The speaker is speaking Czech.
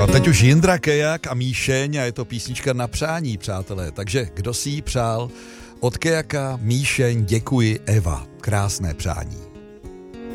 No teď už Jindra Kejak a Míšeň a je to písnička na přání, přátelé. Takže kdo si ji přál? Od Kejaka, Míšeň, děkuji, Eva. Krásné přání.